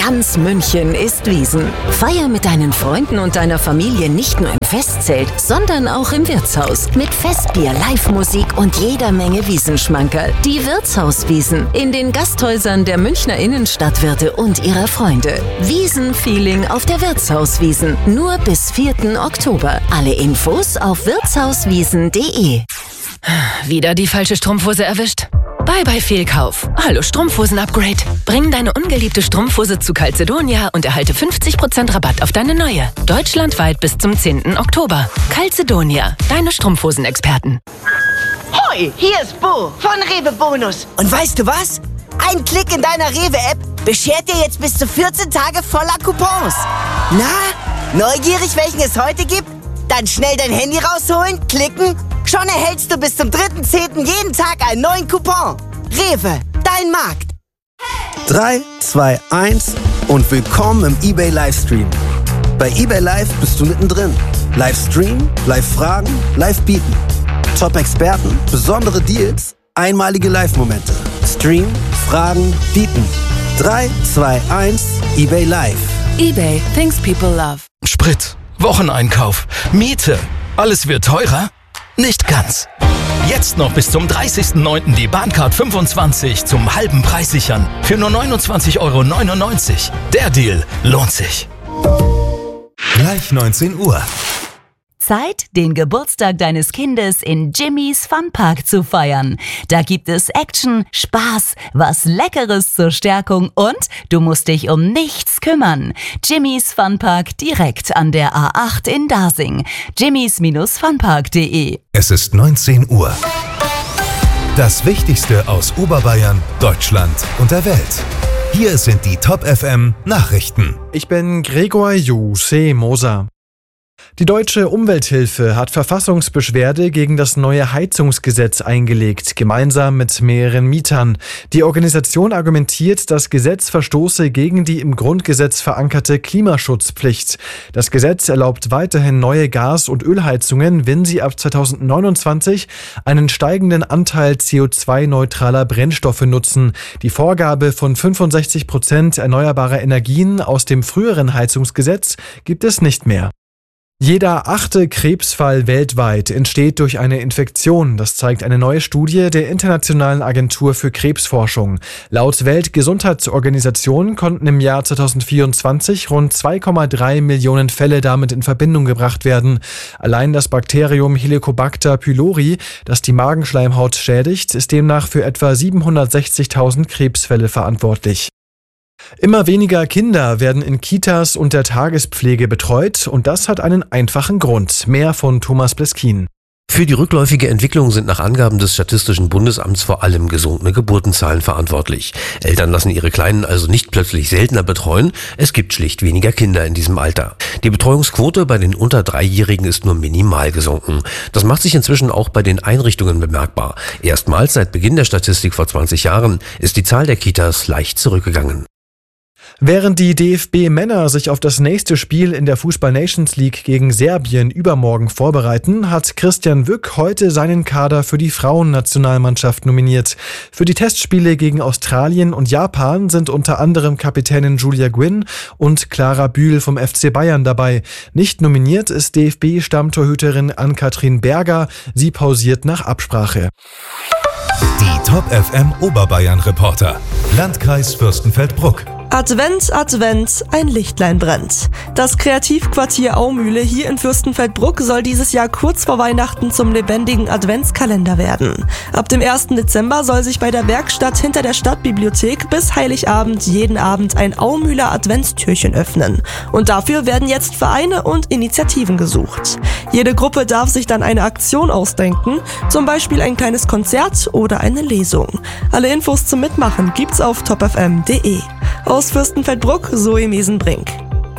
Ganz München ist Wiesn. Feier mit deinen Freunden und deiner Familie nicht nur im Festzelt, sondern auch im Wirtshaus. Mit Festbier, Live-Musik und jeder Menge Wiesenschmankerl. Die Wirtshauswiesn in den Gasthäusern der Münchner Innenstadtwirte und ihrer Freunde. Wiesn-Feeling auf der Wirtshauswiesn. Nur bis 4. Oktober. Alle Infos auf wirtshauswiesn.de. Wieder die falsche Strumpfhose erwischt? Bye Fehlkauf. Hallo Strumpfhosen-Upgrade. Bring deine ungeliebte Strumpfhose zu Calzedonia und erhalte 50% Rabatt auf deine neue. Deutschlandweit bis zum 10. Oktober. Calzedonia, deine Strumpfhosen-Experten. Hoi, hier ist Bo von Rewe Bonus. Und weißt du was? Ein Klick in deiner Rewe-App beschert dir jetzt bis zu 14 Tage voller Coupons. Na, neugierig, welchen es heute gibt? Dann schnell dein Handy rausholen, klicken. Schon erhältst du bis zum 3.10. jeden Tag einen neuen Coupon. Rewe, dein Markt. 3, 2, 1 und willkommen im eBay Livestream. Bei eBay Live bist du mittendrin. Livestream, Live-Fragen, Live-Bieten. Top-Experten, besondere Deals, einmalige Live-Momente. Stream, Fragen, Bieten. 3, 2, 1, eBay Live. eBay, things people love. Sprit, Wocheneinkauf, Miete. Alles wird teurer? Nicht ganz. Jetzt noch bis zum 30.09. die Bahncard 25 zum halben Preis sichern. Für nur 29,99 €. Der Deal lohnt sich. Gleich 19 Uhr. Zeit, den Geburtstag deines Kindes in Jimmy's Funpark zu feiern. Da gibt es Action, Spaß, was Leckeres zur Stärkung und du musst dich um nichts kümmern. Jimmy's Funpark direkt an der A8 in Dasing. jimmys-funpark.de. Es ist 19 Uhr. Das Wichtigste aus Oberbayern, Deutschland und der Welt. Hier sind die Top FM Nachrichten. Ich bin Gregor Moser. Die Deutsche Umwelthilfe hat Verfassungsbeschwerde gegen das neue Heizungsgesetz eingelegt, gemeinsam mit mehreren Mietern. Die Organisation argumentiert, das Gesetz verstoße gegen die im Grundgesetz verankerte Klimaschutzpflicht. Das Gesetz erlaubt weiterhin neue Gas- und Ölheizungen, wenn sie ab 2029 einen steigenden Anteil CO2-neutraler Brennstoffe nutzen. Die Vorgabe von 65% erneuerbarer Energien aus dem früheren Heizungsgesetz gibt es nicht mehr. Jeder 8. Krebsfall weltweit entsteht durch eine Infektion. Das zeigt eine neue Studie der Internationalen Agentur für Krebsforschung. Laut Weltgesundheitsorganisation konnten im Jahr 2024 rund 2,3 Millionen Fälle damit in Verbindung gebracht werden. Allein das Bakterium Helicobacter pylori, das die Magenschleimhaut schädigt, ist demnach für etwa 760.000 Krebsfälle verantwortlich. Immer weniger Kinder werden in Kitas und der Tagespflege betreut und das hat einen einfachen Grund. Mehr von Thomas Bleskin. Für die rückläufige Entwicklung sind nach Angaben des Statistischen Bundesamts vor allem gesunkene Geburtenzahlen verantwortlich. Eltern lassen ihre Kleinen also nicht plötzlich seltener betreuen, es gibt schlicht weniger Kinder in diesem Alter. Die Betreuungsquote bei den unter 3-Jährigen ist nur minimal gesunken. Das macht sich inzwischen auch bei den Einrichtungen bemerkbar. Erstmals seit Beginn der Statistik vor 20 Jahren ist die Zahl der Kitas leicht zurückgegangen. Während die DFB-Männer sich auf das nächste Spiel in der Fußball-Nations League gegen Serbien übermorgen vorbereiten, hat Christian Wück heute seinen Kader für die Frauennationalmannschaft nominiert. Für die Testspiele gegen Australien und Japan sind unter anderem Kapitänin Julia Gwynn und Clara Bühl vom FC Bayern dabei. Nicht nominiert ist DFB-Stammtorhüterin Ann-Kathrin Berger. Sie pausiert nach Absprache. Die Top FM Oberbayern Reporter. Landkreis Fürstenfeldbruck. Advent, Advent, ein Lichtlein brennt. Das Kreativquartier Aumühle hier in Fürstenfeldbruck soll dieses Jahr kurz vor Weihnachten zum lebendigen Adventskalender werden. Ab dem 1. Dezember soll sich bei der Werkstatt hinter der Stadtbibliothek bis Heiligabend jeden Abend ein Aumühler Adventstürchen öffnen. Und dafür werden jetzt Vereine und Initiativen gesucht. Jede Gruppe darf sich dann eine Aktion ausdenken, zum Beispiel ein kleines Konzert oder eine Lesung. Alle Infos zum Mitmachen gibt's auf topfm.de. Aus Fürstenfeldbruck, Zoe Mesenbrink.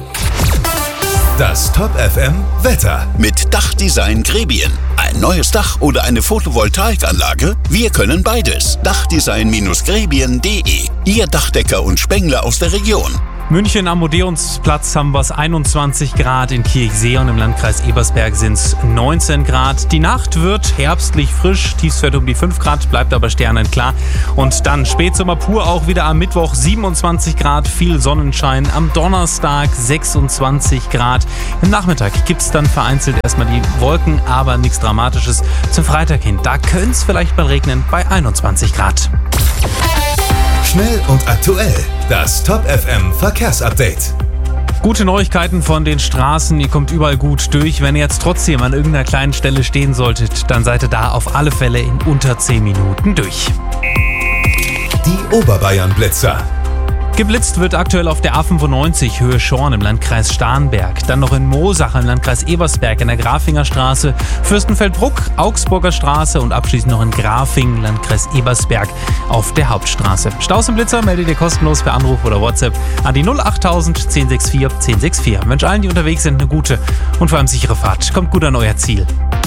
Das Top FM Wetter. Mit Dachdesign Grebien. Ein neues Dach oder eine Photovoltaikanlage? Wir können beides. Dachdesign-grebien.de. Ihr Dachdecker und Spengler aus der Region. München am Odeonsplatz haben wir es 21 Grad, in Kirchsee und im Landkreis Ebersberg sind es 19 Grad. Die Nacht wird herbstlich frisch, Tiefstwert um die 5 Grad, bleibt aber sternenklar. Und dann Spätsommer pur auch wieder am Mittwoch 27 Grad, viel Sonnenschein. Am Donnerstag 26 Grad. Im Nachmittag gibt es dann vereinzelt erstmal die Wolken, aber nichts Dramatisches. Zum Freitag hin, da könnte es vielleicht mal regnen bei 21 Grad. Schnell und aktuell, das Top FM Verkehrsupdate. Gute Neuigkeiten von den Straßen, ihr kommt überall gut durch. Wenn ihr jetzt trotzdem an irgendeiner kleinen Stelle stehen solltet, dann seid ihr da auf alle Fälle in unter 10 Minuten durch. Die Oberbayern-Blitzer. Geblitzt wird aktuell auf der A95 Höhe Schorn im Landkreis Starnberg. Dann noch in Moosach im Landkreis Ebersberg in der Grafinger Straße, Fürstenfeldbruck, Augsburger Straße und abschließend noch in Grafing, Landkreis Ebersberg auf der Hauptstraße. Staus im Blitzer meldet ihr kostenlos per Anruf oder WhatsApp an die 08000 1064 1064. Ich wünsche allen, die unterwegs sind, eine gute und vor allem sichere Fahrt. Kommt gut an euer Ziel.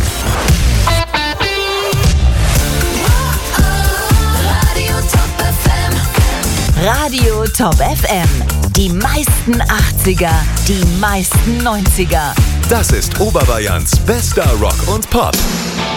Radio Top FM. Die meisten 80er, die meisten 90er. Das ist Oberbayerns bester Rock und Pop.